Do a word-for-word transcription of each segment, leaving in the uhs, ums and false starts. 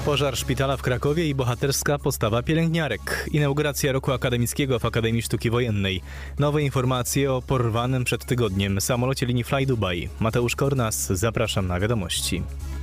Pożar szpitala w Krakowie i bohaterska postawa pielęgniarek. Inauguracja roku akademickiego w Akademii Sztuki Wojennej. Nowe informacje o porwanym przed tygodniem samolocie linii Fly Dubai. Mateusz Kornas, zapraszam na wiadomości.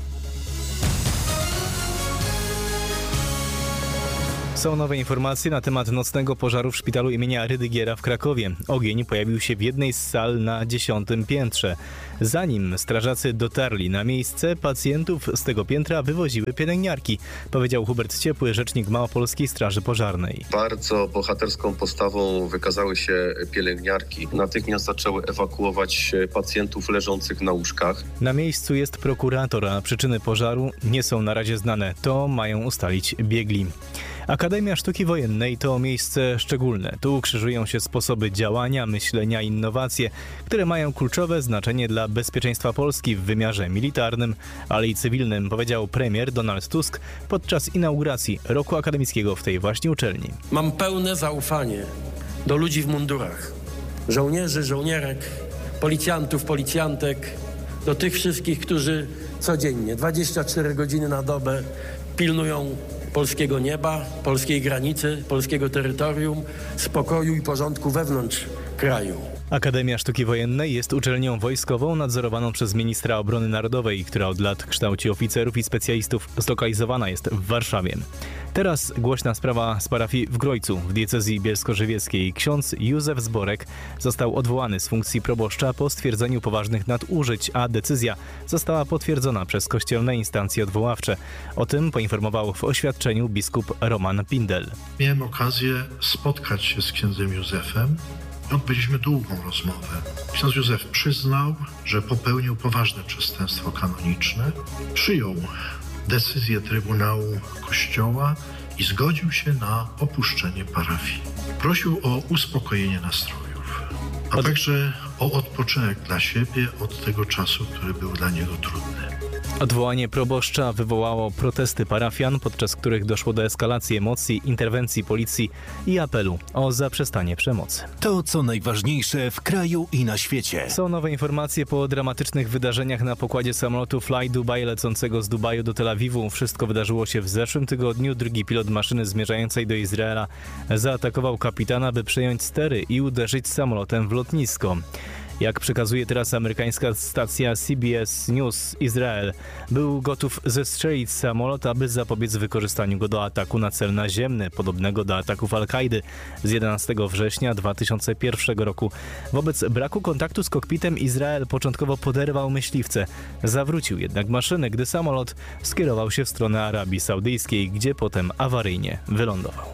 Są nowe informacje na temat nocnego pożaru w szpitalu imienia Rydygiera w Krakowie. Ogień pojawił się w jednej z sal na dziesiątym piętrze. Zanim strażacy dotarli na miejsce, pacjentów z tego piętra wywoziły pielęgniarki, powiedział Hubert Ciepły, rzecznik Małopolskiej Straży Pożarnej. Bardzo bohaterską postawą wykazały się pielęgniarki. Natychmiast zaczęły ewakuować pacjentów leżących na łóżkach. Na miejscu jest prokurator, a przyczyny pożaru nie są na razie znane. To mają ustalić biegli. Akademia Sztuki Wojennej to miejsce szczególne. Tu krzyżują się sposoby działania, myślenia i innowacje, które mają kluczowe znaczenie dla bezpieczeństwa Polski w wymiarze militarnym, ale i cywilnym, powiedział premier Donald Tusk podczas inauguracji roku akademickiego w tej właśnie uczelni. Mam pełne zaufanie do ludzi w mundurach, żołnierzy, żołnierek, policjantów, policjantek, do tych wszystkich, którzy codziennie, dwadzieścia cztery godziny na dobę pilnują polskiego nieba, polskiej granicy, polskiego terytorium, spokoju i porządku wewnątrz kraju. Akademia Sztuki Wojennej jest uczelnią wojskową nadzorowaną przez ministra obrony narodowej, która od lat kształci oficerów i specjalistów. Zlokalizowana jest w Warszawie. Teraz głośna sprawa z parafii w Grojcu w diecezji bielsko-żywieckiej. Ksiądz Józef Zborek został odwołany z funkcji proboszcza po stwierdzeniu poważnych nadużyć, a decyzja została potwierdzona przez kościelne instancje odwoławcze. O tym poinformował w oświadczeniu biskup Roman Pindel. Miałem okazję spotkać się z księdzem Józefem. Odbyliśmy długą rozmowę. Ksiądz Józef przyznał, że popełnił poważne przestępstwo kanoniczne, przyjął decyzję Trybunału Kościoła i zgodził się na opuszczenie parafii. Prosił o uspokojenie nastrojów, a od... także o odpoczynek dla siebie od tego czasu, który był dla niego trudny. Odwołanie proboszcza wywołało protesty parafian, podczas których doszło do eskalacji emocji, interwencji policji i apelu o zaprzestanie przemocy. To, co najważniejsze w kraju i na świecie. Są nowe informacje po dramatycznych wydarzeniach na pokładzie samolotu Fly Dubai lecącego z Dubaju do Tel Awiwu. Wszystko wydarzyło się w zeszłym tygodniu. Drugi pilot maszyny zmierzającej do Izraela zaatakował kapitana, by przejąć stery i uderzyć samolotem w lotnisko. Jak przekazuje teraz amerykańska stacja C B S News, Izrael był gotów zestrzelić samolot, aby zapobiec wykorzystaniu go do ataku na cel naziemny, podobnego do ataków Al-Kaidy z jedenastego września dwa tysiące pierwszego roku. Wobec braku kontaktu z kokpitem Izrael początkowo poderwał myśliwce. Zawrócił jednak maszynę, gdy samolot skierował się w stronę Arabii Saudyjskiej, gdzie potem awaryjnie wylądował.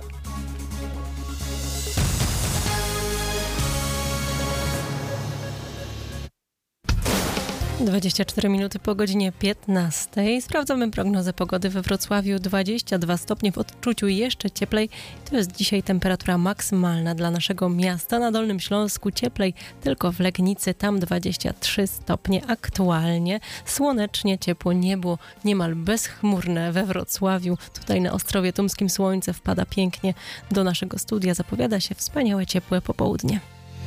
dwadzieścia cztery minuty po godzinie piętnastej. Sprawdzamy prognozę pogody we Wrocławiu. dwadzieścia dwa stopnie w odczuciu i jeszcze cieplej. To jest dzisiaj temperatura maksymalna dla naszego miasta. Na Dolnym Śląsku cieplej, tylko w Legnicy, tam dwadzieścia trzy stopnie aktualnie. Słonecznie, ciepło niebo, niemal bezchmurne we Wrocławiu. Tutaj na Ostrowie Tumskim słońce wpada pięknie do naszego studia. Zapowiada się wspaniałe, ciepłe popołudnie.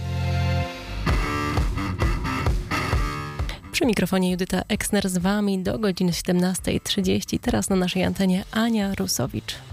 Przy mikrofonie Judyta Eksner z Wami do godziny siedemnastej trzydzieści. Teraz na naszej antenie Ania Rusowicz.